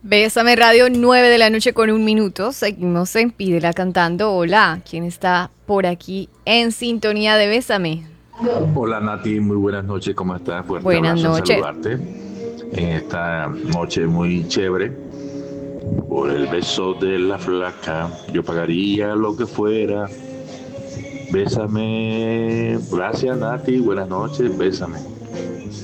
Bésame Radio, 9 de la noche con 1 minuto. Seguimos en Pídela Cantando. Hola, ¿quién está por aquí en sintonía de Bésame? Hola Nati, muy buenas noches, ¿cómo estás? Fuerte Buenas abrazo en noches. saludarte en esta noche muy chévere. Por el beso de la flaca, yo pagaría lo que fuera. Bésame, gracias Nati, buenas noches, bésame.